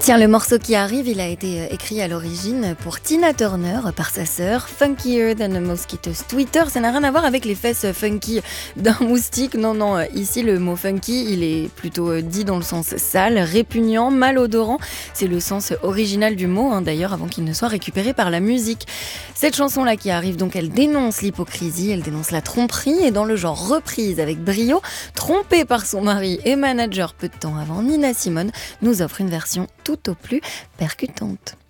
Tiens, le morceau qui arrive, il a été écrit à l'origine pour Tina Turner par sa sœur, Funkier than a Mosquito's Twitter. Ça n'a rien à voir avec les fesses funky d'un moustique. Non, ici le mot funky, il est plutôt dit dans le sens sale, répugnant, malodorant. C'est le sens original du mot, d'ailleurs, avant qu'il ne soit récupéré par la musique. Cette chanson-là qui arrive, donc, elle dénonce l'hypocrisie, elle dénonce la tromperie, et dans le genre reprise avec brio, trompée par son mari et manager peu de temps avant, Nina Simone nous offre une version tout au plus percutante.